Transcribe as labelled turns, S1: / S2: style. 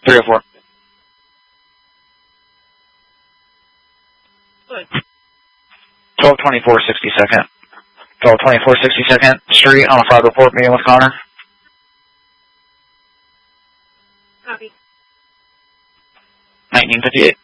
S1: 304. 1224 62nd. 1224 62nd Street on a 5 report meeting with Connor.
S2: Copy.
S1: 1958.